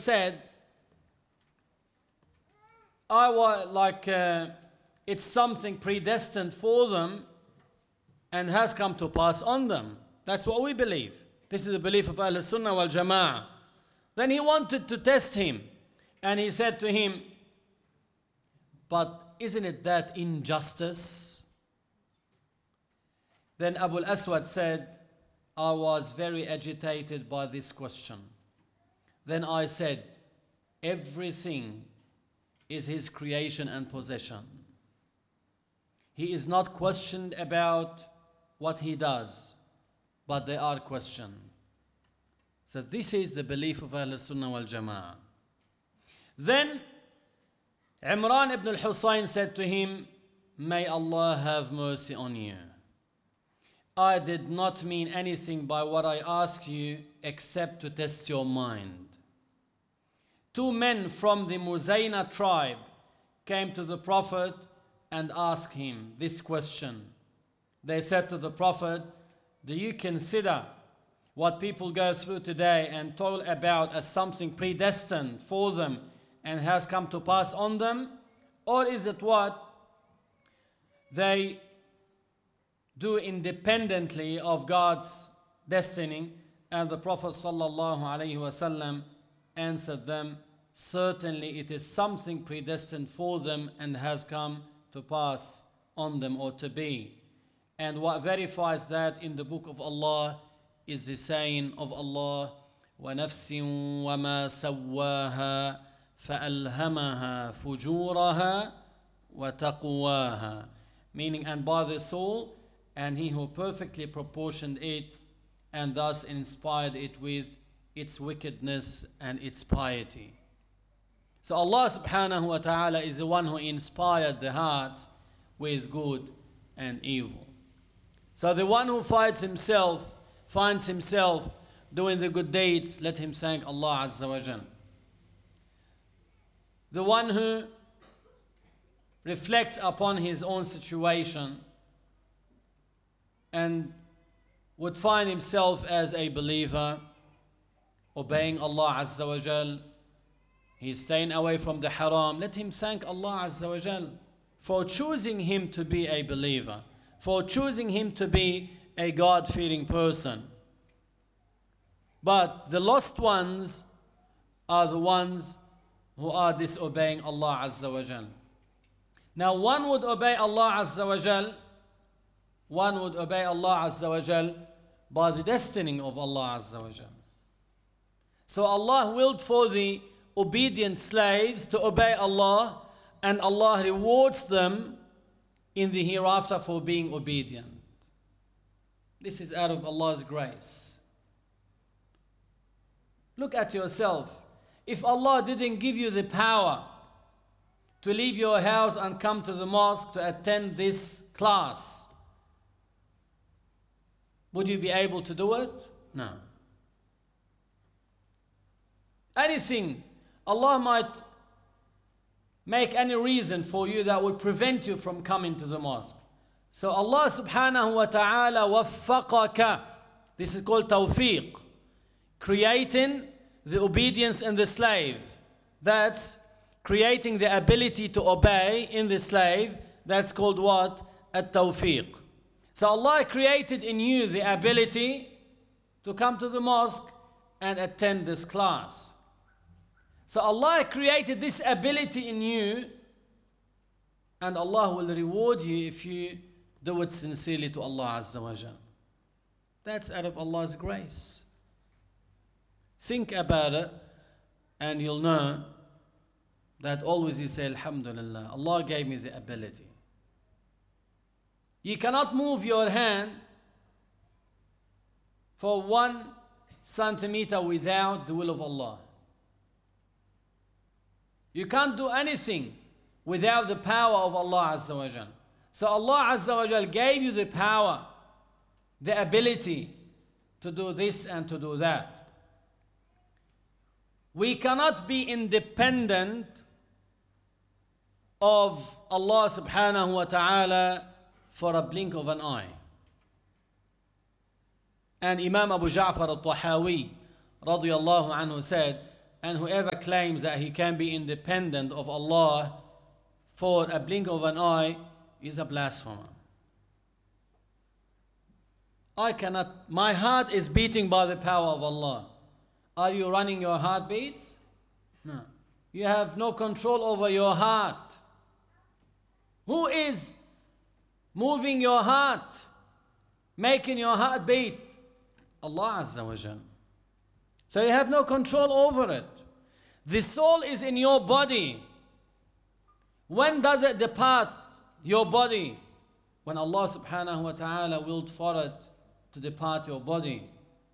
said, I was like it's something predestined for them and has come to pass on them. That's what we believe. This is the belief of Ahl Sunnah wal Jama'ah. Then he wanted to test him, and he said to him, but isn't it that injustice? Then Abu al-Aswad said, I was very agitated by this question. Then I said, everything is his creation and possession. He is not questioned about what he does, but they are questioned. So this is the belief of Ahl Sunnah wal Jama'ah. Then Imran ibn al-Husayn said to him, may Allah have mercy on you. I did not mean anything by what I asked you except to test your mind. Two men from the Muzayna tribe came to the Prophet and asked him this question. They said to the Prophet, do you consider what people go through today and told about as something predestined for them and has come to pass on them? Or is it what they do independently of God's destiny? And the Prophet ﷺ answered them, certainly it is something predestined for them and has come to pass on them or to be. And what verifies that in the book of Allah is the saying of Allah, وَنَفْسٍ وَمَا سَوَّاهَا فَأَلْهَمَهَا فُجُورَهَا وَتَقْوَاهَا. Meaning, and by the soul, and he who perfectly proportioned it and thus inspired it with its wickedness and its piety. So Allah subhanahu wa ta'ala is the one who inspired the hearts with good and evil. So the one who finds himself doing the good deeds, let him thank Allah Azza wa Jal. The one who reflects upon his own situation and would find himself as a believer, obeying Allah Azza wa Jal, he's staying away from the haram, let him thank Allah Azza wa Jal for choosing him to be a believer, for choosing him to be a God-fearing person. But the lost ones are the ones who are disobeying Allah Azza wa Jal. Now one would obey Allah Azza wa Jal, by the destiny of Allah Azza wa Jal. So Allah willed for the obedient slaves to obey Allah, and Allah rewards them in the hereafter for being obedient. This is out of Allah's grace. Look at yourself. If Allah didn't give you the power to leave your house and come to the mosque to attend this class, would you be able to do it? No. Anything, Allah might make any reason for you that would prevent you from coming to the mosque. So Allah subhanahu wa ta'ala waffaqaka. This is called tawfiq. Creating the obedience in the slave. That's creating the ability to obey in the slave. That's called what? At-tawfiq. So Allah created in you the ability to come to the mosque and attend this class. So Allah created this ability in you, and Allah will reward you if you do it sincerely to Allah Azza wa Jal. That's out of Allah's grace. Think about it and you'll know that always you say, Alhamdulillah, Allah gave me the ability. You cannot move your hand for 1 centimeter without the will of Allah. You can't do anything without the power of Allah Azza wa Jal. So Allah Azza wa Jal gave you the power, the ability to do this and to do that. We cannot be independent of Allah subhanahu wa ta'ala for a blink of an eye. And Imam Abu Ja'far al-Tahawi radiyallahu anhu said, and whoever claims that he can be independent of Allah for a blink of an eye is a blasphemer. I cannot, my heart is beating by the power of Allah. Are you running your heartbeats? No. You have no control over your heart. Who is moving your heart, making your heart beat? Allah Azza wa Jal. So you have no control over it. The soul is in your body. When does it depart your body? When Allah subhanahu wa ta'ala willed for it to depart your body.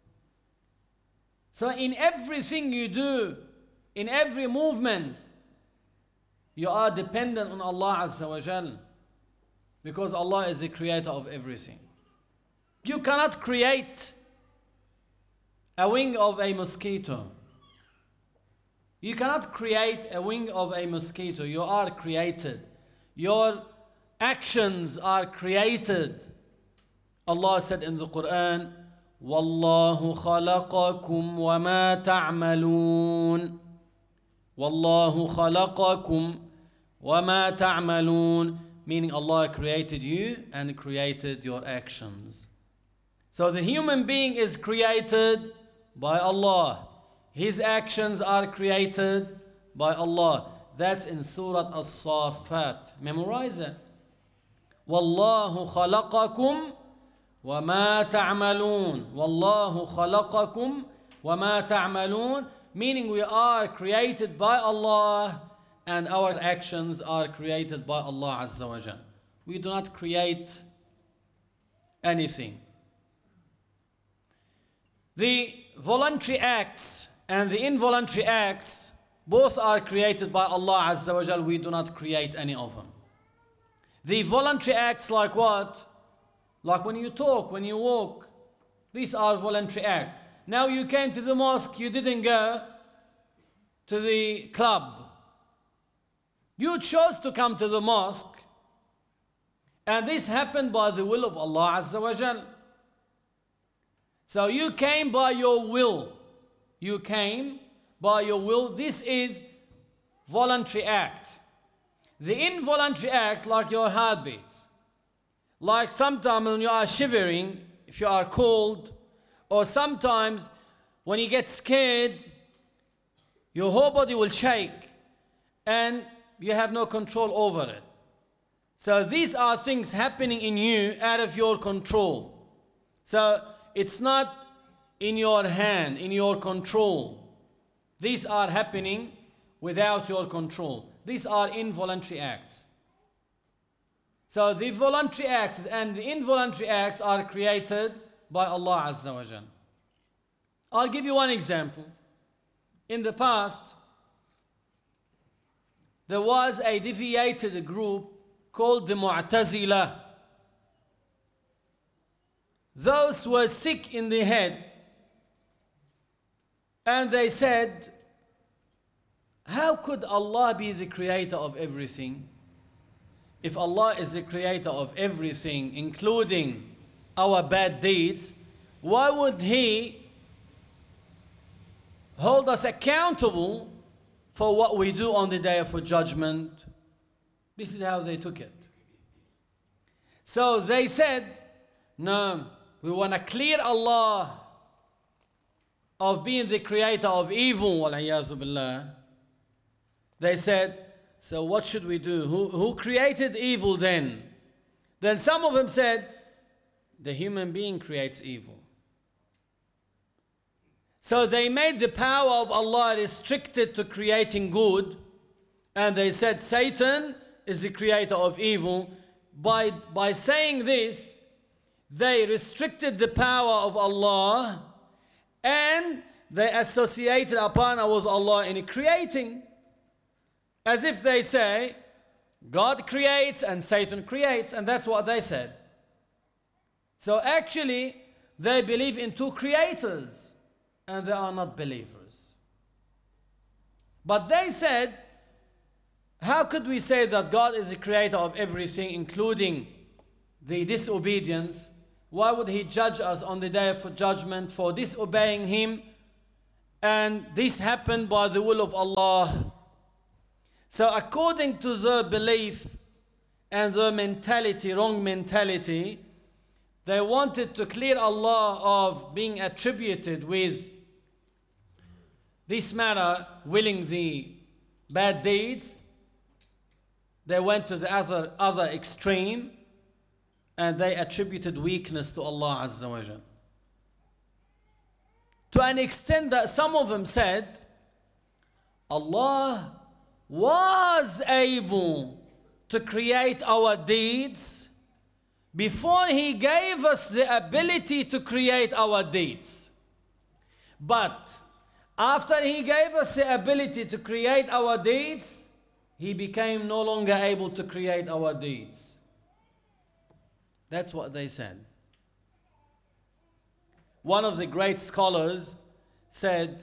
So in everything you do, in every movement, you are dependent on Allah Azza wa Jal, because Allah is the creator of everything. You cannot create a wing of a mosquito. You cannot create a wing of a mosquito. You are created. Your actions are created. Allah said in the Quran, وَاللَّهُ خَلَقَكُمْ وَمَا تَعْمَلُونَ وَاللَّهُ خَلَقَكُمْ وَمَا تَعْمَلُونَ, meaning Allah created you and created your actions. So the human being is created by Allah. His actions are created by Allah. That's in Surah As-Saffat. Memorize it. وَاللَّهُ خَلَقَكُمْ وَمَا تَعْمَلُونَ وَاللَّهُ خَلَقَكُمْ وَمَا تَعْمَلُونَ, meaning we are created by Allah and our actions are created by Allah Azza wa Jal. We do not create anything. The voluntary acts and the involuntary acts, both are created by Allah Azza wa Jal. We do not create any of them. The voluntary acts like what? Like when you talk, when you walk. These are voluntary acts. Now you came to the mosque, you didn't go to the club. You chose to come to the mosque, and this happened by the will of Allah Azza wa Jal. So you came by your will. You came by your will. This is voluntary act. The involuntary act, like your heartbeats. Like sometimes when you are shivering, if you are cold, or sometimes when you get scared, your whole body will shake and you have no control over it. So these are things happening in you out of your control. So it's not in your hand, in your control. These are happening without your control. These are involuntary acts. So the voluntary acts and the involuntary acts are created by Allah Azza wa Jal. I'll give you one example. In the past, there was a deviated group called the Mu'tazila. Those who were sick in the head, and they said, how could Allah be the creator of everything? If Allah is the creator of everything, including our bad deeds, why would He hold us accountable for what we do on the day of judgment? This is how they took it. So they said, no, we want to clear Allah of being the creator of evil. Wal-iyazu billah. They said, so what should we do? Who created evil then? Then some of them said, the human being creates evil. So they made the power of Allah restricted to creating good, and they said Satan is the creator of evil. By saying this, they restricted the power of Allah and they associated a partner with Allah in creating. As if they say, God creates and Satan creates, and that's what they said. So actually, they believe in two creators, and they are not believers. But they said, how could we say that God is the creator of everything, including the disobedience? Why would He judge us on the day of judgment for disobeying Him And this happened by the will of Allah. So according to their belief and their mentality, wrong mentality, they wanted to clear Allah of being attributed with this matter, willing the bad deeds. They went to the other extreme, and they attributed weakness to Allah Azza wa Jal. To an extent that some of them said, Allah was able to create our deeds before He gave us the ability to create our deeds. But after He gave us the ability to create our deeds, He became no longer able to create our deeds. That's what they said. One of the great scholars said,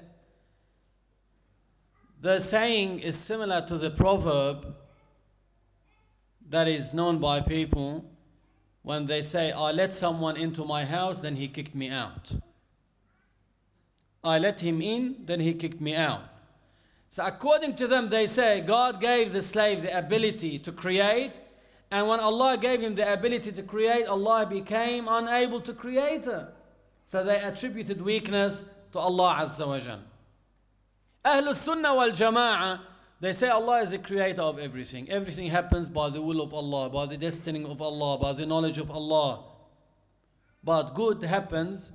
the saying is similar to the proverb that is known by people when they say, I let someone into my house, then he kicked me out. I let him in, then he kicked me out. So according to them, they say God gave the slave the ability to create, and when Allah gave him the ability to create, Allah became unable to create her. So they attributed weakness to Allah Azza wa Jal. Ahlul Sunnah wal Jama'ah, they say Allah is the creator of everything. Everything happens by the will of Allah, by the destiny of Allah, by the knowledge of Allah. But good happens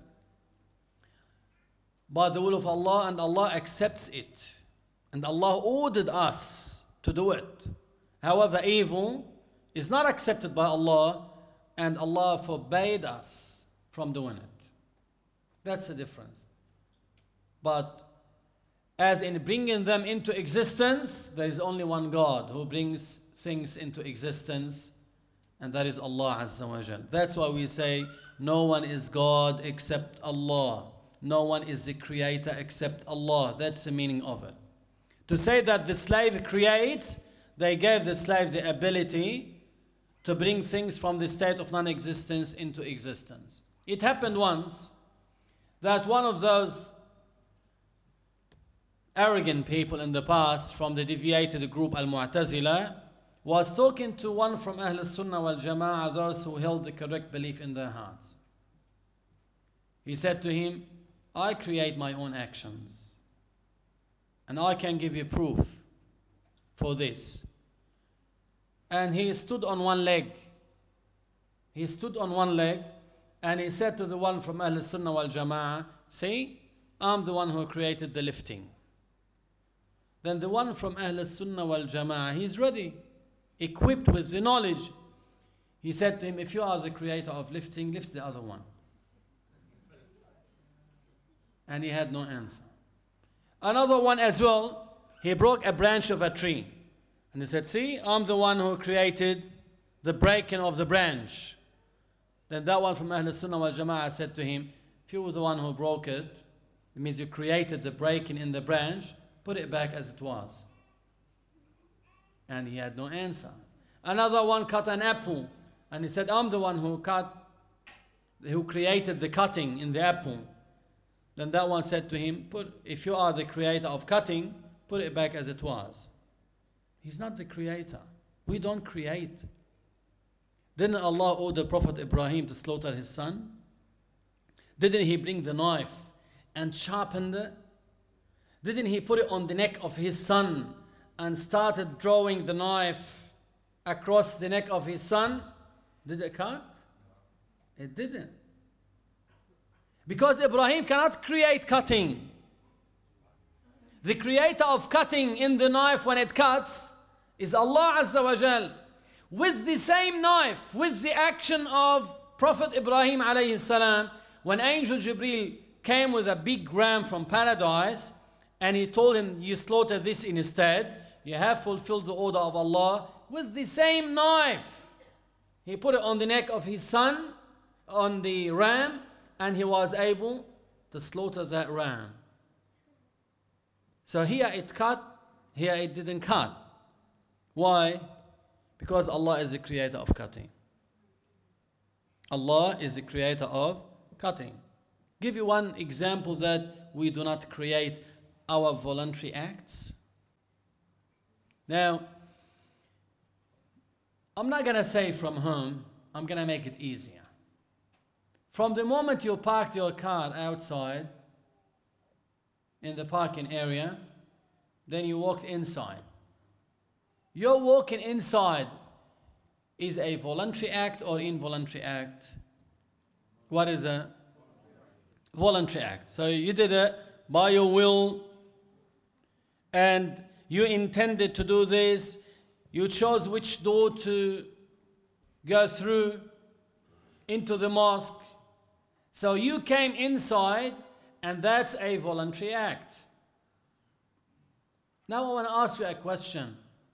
by the will of Allah, and Allah accepts it. And Allah ordered us to do it. However, evil is not accepted by Allah, and Allah forbade us from doing it. That's the difference. But as in bringing them into existence, there is only one God who brings things into existence, and that is Allah Azza wa Jal. That's why we say no one is God except Allah. No one is the creator except Allah. That's the meaning of it. To say that the slave creates, they gave the slave the ability to bring things from the state of non-existence into existence. It happened once that one of those arrogant people in the past from the deviated group Al-Mu'tazila was talking to one from Ahl Sunnah wal Jama'ah, those who held the correct belief in their hearts. He said to him, I create my own actions, and I can give you proof for this. And he stood on one leg. He stood on one leg, and he said to the one from Ahl Sunnah wal Jama'ah, see, I'm the one who created the lifting. Then the one from Ahl Sunnah wal Jama'ah, he's ready, equipped with the knowledge. He said to him, if you are the creator of lifting, lift the other one. And he had no answer. Another one as well, he broke a branch of a tree. And he said, see, I'm the one who created the breaking of the branch. Then that one from Ahl Sunnah wal Jama'ah said to him, if you were the one who broke it, it means you created the breaking in the branch, put it back as it was. And he had no answer. Another one cut an apple, and he said, I'm the one who created the cutting in the apple. Then that one said to him, if you are the creator of cutting, put it back as it was. He's not the creator. We don't create. Didn't Allah order Prophet Ibrahim to slaughter his son? Didn't he bring the knife and sharpen it? Didn't he put it on the neck of his son and started drawing the knife across the neck of his son? Did it cut? It didn't. Because Ibrahim cannot create cutting. The creator of cutting in the knife when it cuts is Allah Azza wa Jal. With the same knife, with the action of Prophet Ibrahim alayhi salam, when Angel Jibreel came with a big ram from paradise, and he told him, you slaughter this instead, you have fulfilled the order of Allah. With the same knife, he put it on the neck of his son, on the ram, and he was able to slaughter that ram. So here it cut, here it didn't cut. Why? Because Allah is the creator of cutting. Allah is the creator of cutting. Give you one example that we do not create our voluntary acts? Now, I'm not going to say from home, I'm going to make it easier. From the moment you parked your car outside in the parking area, then you walked inside. Your walking inside is a voluntary act or involuntary act? What is a voluntary act? So you did it by your will, and you intended to do this. You chose which door to go through into the mosque. So you came inside, and that's a voluntary act. Now I want to ask you a question.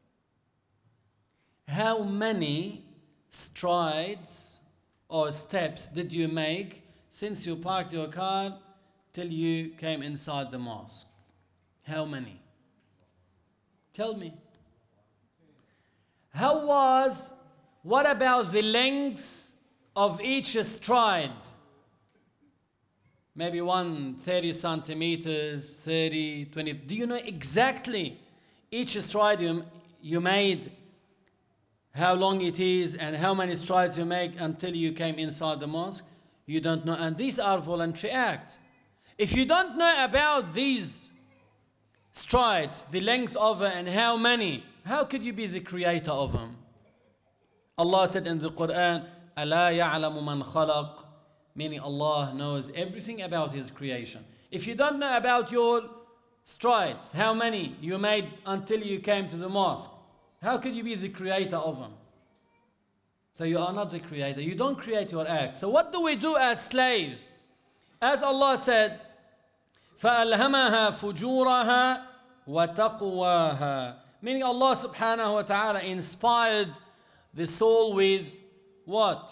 How many strides or steps did you make since you parked your car till you came inside the mosque? How many? Tell me. What about the length of each stride? Maybe 30 centimeters, 30, 20. Do you know exactly each stride you made, how long it is, and how many strides you make until you came inside the mosque? You don't know. And these are voluntary acts. If you don't know about these strides, the length of it, and how many, how could you be the creator of them? Allah said in the Quran, أَلَا يَعْلَمُ مَنْ خَلَقَ, meaning Allah knows everything about His creation. If you don't know about your strides, how many you made until you came to the mosque, how could you be the creator of them? So you are not the creator. You don't create your acts. So what do we do as slaves? As Allah said, فَأَلْهَمَهَا فُجُورَهَا وَتَقْوَاهَا, meaning Allah subhanahu wa ta'ala inspired the soul with what?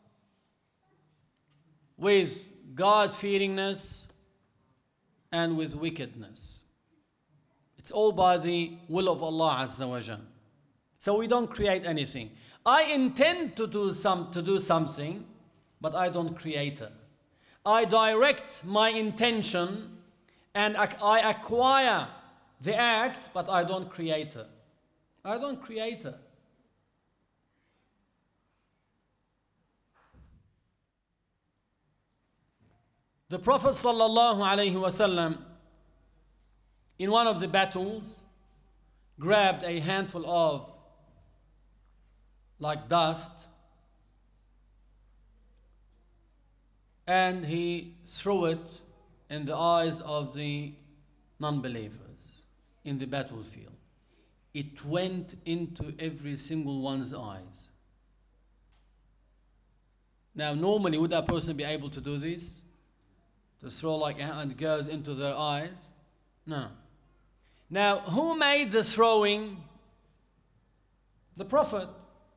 With God-fearingness and with wickedness. It's all by the will of Allah Azza wa Jal. So we don't create anything. I intend to do something, but I don't create it. I direct my intention and I acquire the act, but I don't create it. I don't create it. The Prophet sallallahu alaihi wasallam, in one of the battles, grabbed a handful of dust, and he threw it in the eyes of the non-believers in the battlefield. It went into every single one's eyes. Now, normally, would that person be able to do this? To throw and it goes into their eyes? No. Now, who made the throwing? The Prophet.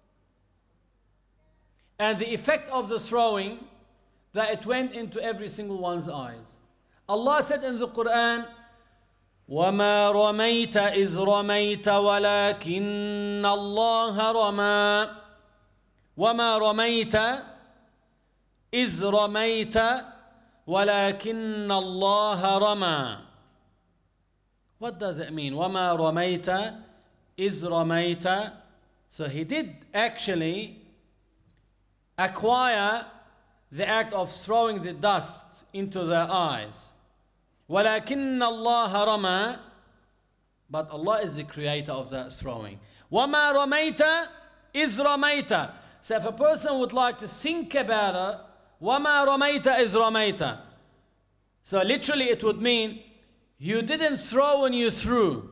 And the effect of the throwing, that it went into every single one's eyes. Allah said in the Quran, وَمَا رَمَيْتَ إِذْ رَمَيْتَ وَلَكِنَّ اللَّهَ رَمَى وَمَا رَمَيْتَ إِذْ رَمَيْتَ وَلَكِنَّ اللَّهَ رَمَى. What does it mean? وَمَا رَمَيْتَ إِذْ رَمَيْتَ. So he did actually acquire the act of throwing the dust into their eyes. وَلَكِنَّ اللَّهَ رَمَى. But Allah is the creator of that throwing. وَمَا رَمَيْتَ إِذْ رَمَيْتَ. So if a person would like to think about it, وَمَا رَمَيْتَ إِذْ رَمَيْتَ. So literally it would mean, you didn't throw when you threw.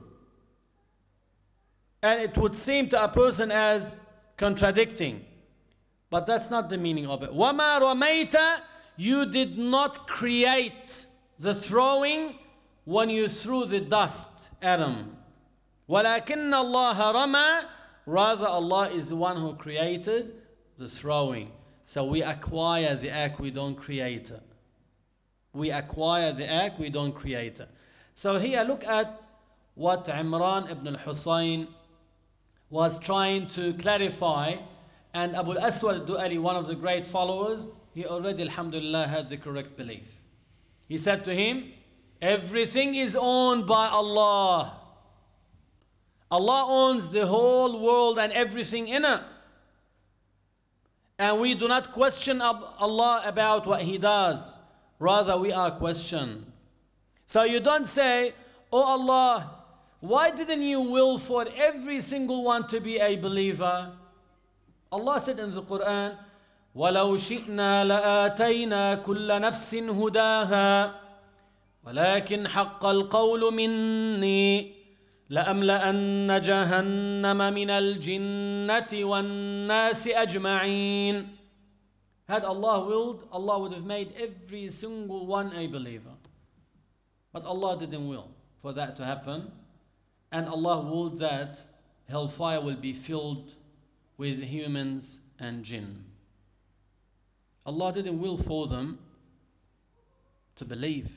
And it would seem to a person as contradicting. But that's not the meaning of it. وَمَا رَمَيْتَ, you did not create the throwing when you threw the dust at him. وَلَكِنَّ اللَّهَ رَمَى. Rather, Allah is the one who created the throwing. So we acquire the act, we don't create it. We acquire the act, we don't create it. So here, look at what Imran ibn al-Husayn was trying to clarify. And Abu al-Aswad al-Du'ali, one of the great followers, he already, alhamdulillah, had the correct belief. He said to him, Everything is owned by Allah. Allah owns the whole world and everything in it. And we do not question Allah about what He does. Rather, we are questioned. So you don't say, "Oh Allah, why didn't you will for every single one to be a believer?" Allah said in the Quran, وَلَوْ شِئْنَا لَآتَيْنَا كُلَّ نَفْسٍ هُدَاهَا وَلَكِنْ حَقَّ الْقَوْلُ مِنِّي لَأَمْلَأَنَّ جَهَنَّمَ مِنَ الْجِنَّةِ وَالنَّاسِ أَجْمَعِينَ. Had Allah willed, Allah would have made every single one a believer. But Allah didn't will for that to happen. And Allah willed that hellfire will be filled with humans and jinn. Allah didn't will for them to believe.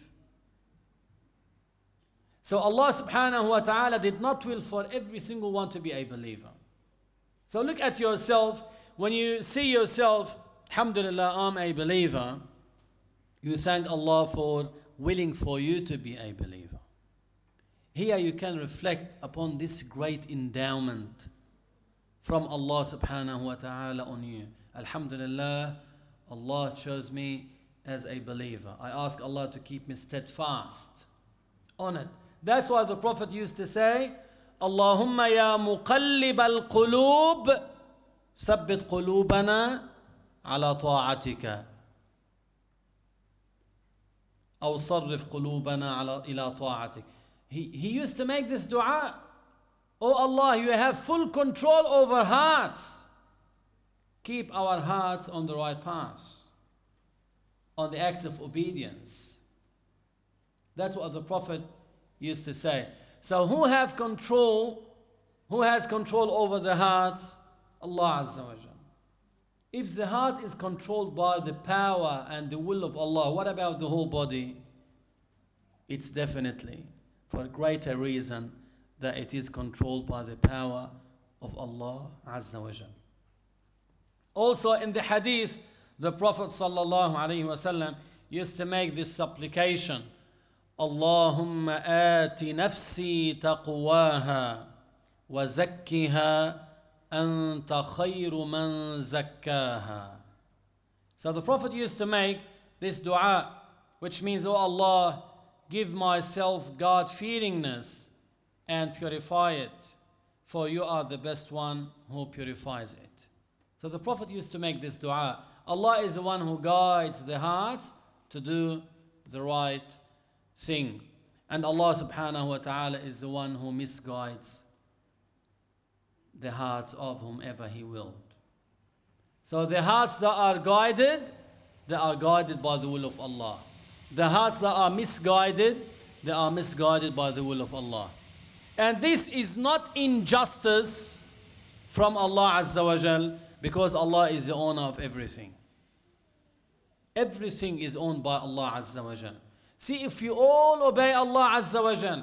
So Allah subhanahu wa ta'ala did not will for every single one to be a believer. So look at yourself. When you see yourself, alhamdulillah, I'm a believer, you thank Allah for willing for you to be a believer. Here you can reflect upon this great endowment from Allah subhanahu wa ta'ala on you. Alhamdulillah, Allah chose me as a believer. I ask Allah to keep me steadfast on it. That's why the Prophet used to say, Allahumma ya muqallib al-qulub, thabbit qulubana ala ta'atika. أو صرف قلوبنا إلى طاعتك. He used to make this dua. Oh Allah, you have full control over hearts. Keep our hearts on the right path, on the acts of obedience. That's what the Prophet used to say. So who has control over the hearts? Allah Azza wa Jal. If the heart is controlled by the power and the will of Allah, what about the whole body? It's definitely for a greater reason that it is controlled by the power of Allah Azza wa Jal. Also in the hadith, the Prophet sallallahu alaihi wasallam used to make this supplication, Allahumma ati nafsi taqwaha wa zakkiha anta khayru man zakkaha. So the Prophet used to make this dua, which means, oh Allah, give myself God-fearingness and purify it, for you are the best one who purifies it. So the Prophet used to make this dua. Allah is the one who guides the hearts to do the right thing. And Allah subhanahu wa ta'ala is the one who misguides the hearts of whomever He willed. So the hearts that are guided, they are guided by the will of Allah. The hearts that are misguided, they are misguided by the will of Allah. And this is not injustice from Allah Azza wa Jal, because Allah is the owner of everything. Everything is owned by Allah Azza wa Jal. See, if you all obey Allah Azza wa Jal,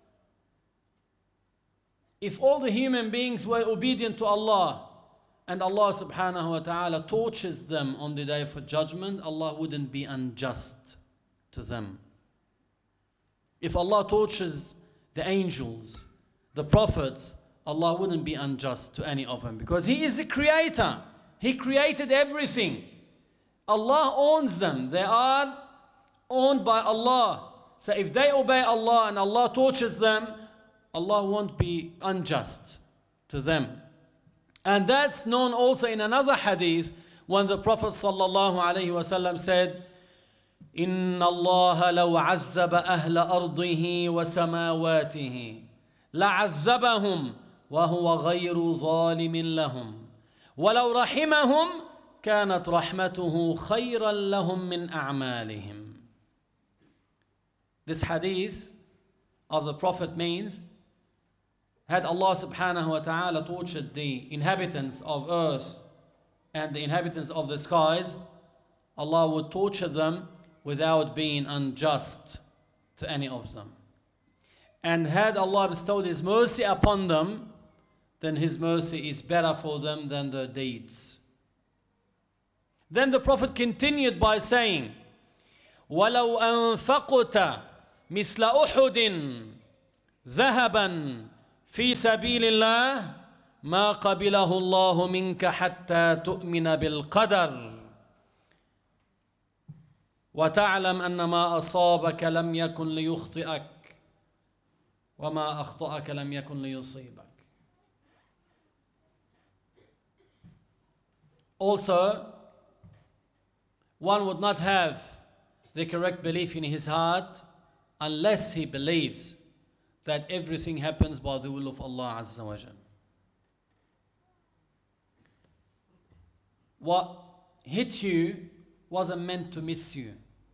if all the human beings were obedient to Allah, and Allah subhanahu wa ta'ala tortures them on the day of judgment, Allah wouldn't be unjust to them. If Allah tortures the angels, the prophets, Allah wouldn't be unjust to any of them, because He is the creator. He created everything. Allah owns them. They are owned by Allah. So if they obey Allah and Allah tortures them, Allah won't be unjust to them. And that's known also in another hadith, when the Prophet sallallahu alaihi wasallam said, إن الله لو عذب أهل أرضه وسماواته لعذبهم وهو غير ظالم لهم ولو رحمهم كانت رحمته خيرا لهم من أعمالهم. This hadith of the Prophet means, had Allah subhanahu wa ta'ala tortured the inhabitants of earth and the inhabitants of the skies, Allah would torture them without being unjust to any of them. And had Allah bestowed His mercy upon them, then His mercy is better for them than their deeds. Then the Prophet continued by saying, وَلَوْ أَنفَقْتَ مثل أحد ذهبا في سبيل الله ما قبله الله منك حتى تؤمن بالقدر وتعلم أن ما أصابك لم يكن ليخطئك وما أخطأك لم يكن ليصيبك. Also, one would not have the correct belief in his heart unless he believes that everything happens by the will of Allah Azza wa Jal. What hit you wasn't meant to miss you.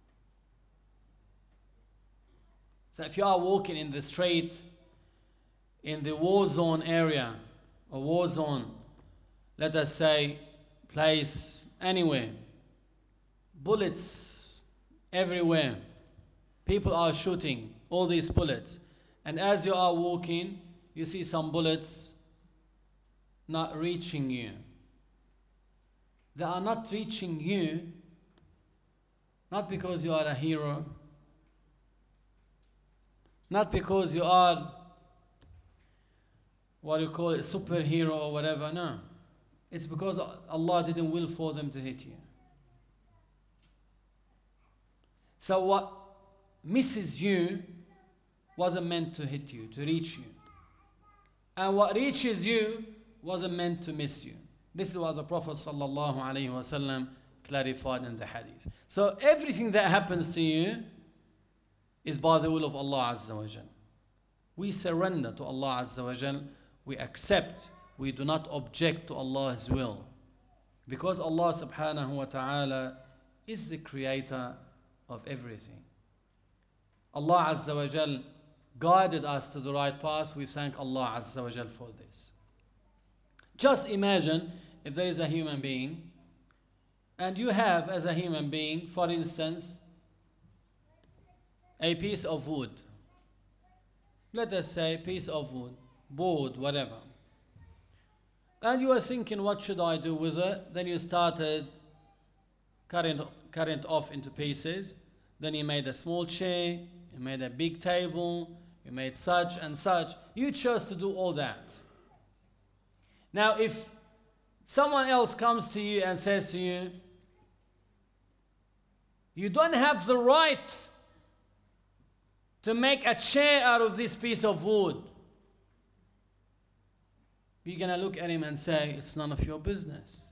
So if you are walking in the street, in the war zone area, or war zone, let us say, place, anywhere, bullets everywhere, people are shooting all these bullets, and as you are walking, you see some bullets not reaching you. They are not reaching you, not because you are a hero, not because you are, what you call it, superhero or whatever, no. It's because Allah didn't will for them to hit you. So what misses you wasn't meant to hit you, to reach you. And what reaches you wasn't meant to miss you. This is what the Prophet ﷺ clarified in the hadith. So everything that happens to you is by the will of Allah Azza wa Jal. We surrender to Allah Azza wa Jal. We accept. We do not object to Allah's will. Because Allah subhanahu wa ta'ala is the creator of everything. Allah Azza wa Jal guided us to the right path. We thank Allah Azza wa Jal for this. Just imagine if there is a human being and you have as a human being, for instance, a piece of wood. Let us say a piece of wood, board, whatever. And you are thinking, what should I do with it? Then you started cutting it off into pieces. Then you made a small chair, you made a big table, you made such and such. You chose to do all that. Now, if someone else comes to you and says to you, you don't have the right to make a chair out of this piece of wood, you're going to look at him and say, it's none of your business.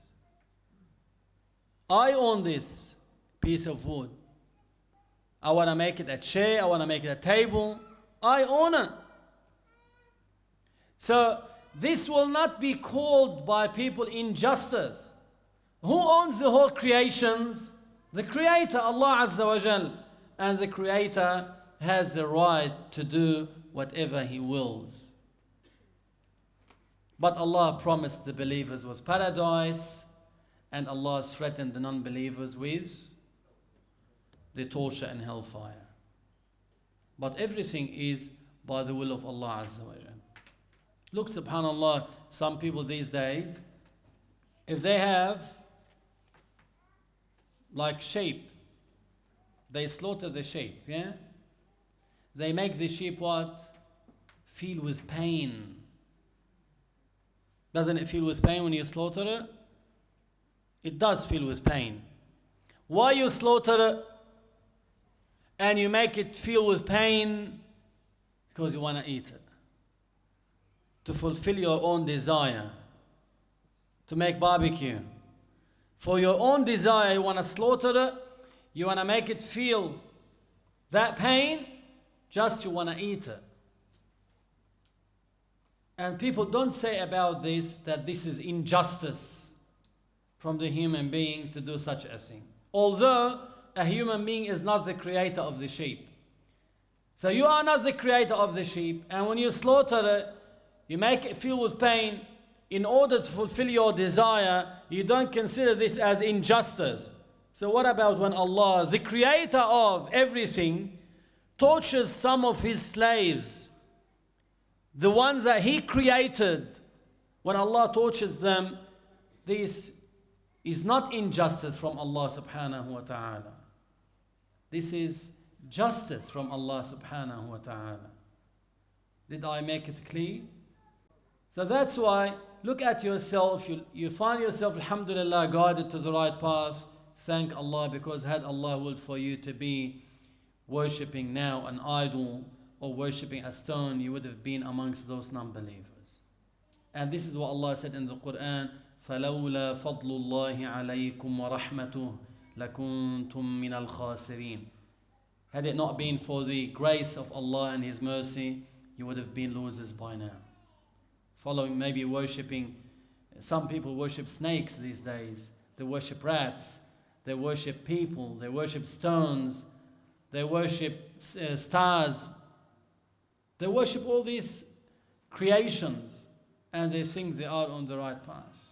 I own this piece of wood. I want to make it a chair, I want to make it a table. I own it. So this will not be called by people injustice. Who owns the whole creations? The Creator, Allah Azza wa Jal. And the Creator has the right to do whatever He wills. But Allah promised the believers with paradise, and Allah threatened the non-believers with the torture and hellfire. But everything is by the will of Allah Azza wa Jal. Look, subhanAllah, some people these days, if they have like sheep, they slaughter the sheep, yeah? They make the sheep what? Feel with pain. Doesn't it feel with pain when you slaughter it? It does feel with pain. Why you slaughter it and you make it feel with pain? Because you want to eat it. To fulfill your own desire. To make barbecue. For your own desire, you want to slaughter it. You want to make it feel that pain. Just you want to eat it. And people don't say about this that this is injustice from the human being to do such a thing. Although a human being is not the creator of the sheep. So you are not the creator of the sheep, and when you slaughter it, you make it feel with pain in order to fulfill your desire. You don't consider this as injustice. So what about when Allah, the creator of everything, tortures some of His slaves, the ones that He created? When Allah tortures them, this is not injustice from Allah subhanahu wa ta'ala. This is justice from Allah subhanahu wa ta'ala. Did I make it clear? So that's why, look at yourself, you find yourself, alhamdulillah, guided to the right path. Thank Allah, because had Allah willed for you to be worshipping now an idol or worshipping a stone, you would have been amongst those non-believers. And this is what Allah said in the Quran, فَلَوْلَا فَضْلُ اللَّهِ عَلَيْكُمْ وَرَحْمَتُهُ لَكُنْتُمْ مِنَ الْخَاسِرِينَ. Had it not been for the grace of Allah and His mercy, you would have been losers by now. Following, maybe worshipping, some people worship snakes these days, they worship rats, they worship people, they worship stones, they worship stars, they worship all these creations, and they think they are on the right path.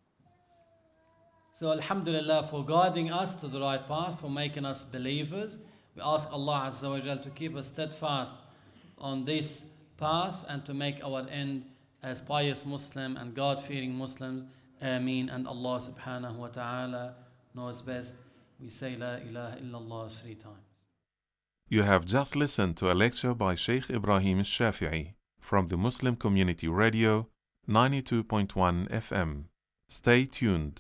So alhamdulillah for guiding us to the right path, for making us believers. We ask Allah Azza wa Jal to keep us steadfast on this path and to make our end as pious Muslim and God-fearing Muslims. Ameen. And Allah subhanahu wa ta'ala knows best. We say La ilaha illallah 3 times. You have just listened to a lecture by Sheikh Ibrahim Al-Shafi'i from the Muslim Community Radio 92.1 FM. Stay tuned.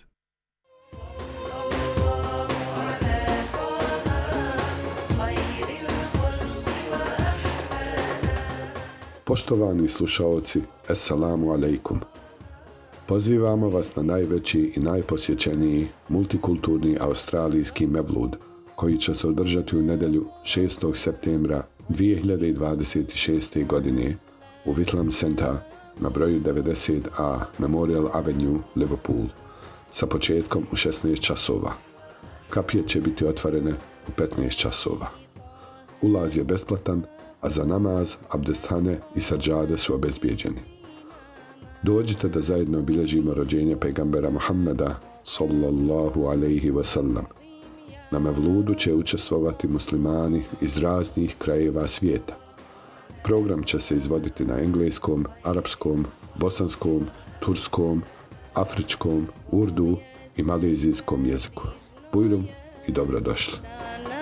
Poštovani slušaoci, assalamu alaikum. Pozivamo vas na najveći i najposjećeniji multikulturni australijski mevlud, koji će se održati u nedjelju 6. septembra 2026. godine u Whitlam Center na broju 90A Memorial Avenue, Liverpool, sa početkom u 16 časova. Kapije će biti otvorene u 15 časova. Ulaz je besplatan, a za namaz, abdesthane i sađade su obezbijeđeni. Dođite da zajedno obilježimo rođenje pejgambera Muhammeda sallallahu alejhi ve sellem. Na mevludu će učestvovati muslimani iz raznih krajeva svijeta. Program će se izvoditi na engleskom, arapskom, bosanskom, turskom, afričkom, urdu i malezijskom jeziku. Bujrum i dobrodošli.